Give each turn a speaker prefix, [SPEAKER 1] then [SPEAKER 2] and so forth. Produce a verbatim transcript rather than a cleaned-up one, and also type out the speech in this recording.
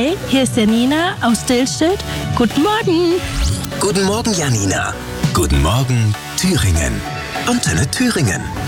[SPEAKER 1] Hey, hier ist Janina aus Dillstedt. Guten Morgen.
[SPEAKER 2] Guten Morgen, Janina. Guten Morgen, Thüringen. Antenne Thüringen.